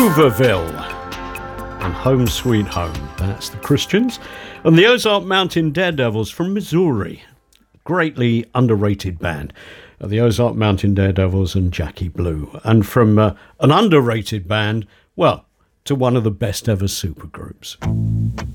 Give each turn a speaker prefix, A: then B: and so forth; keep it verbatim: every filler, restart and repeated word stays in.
A: Hooverville and Home Sweet Home. That's the Christians. And the Ozark Mountain Daredevils from Missouri. Greatly underrated band. Uh, the Ozark Mountain Daredevils and Jackie Blue. And from uh, an underrated band, well, to one of the best ever supergroups.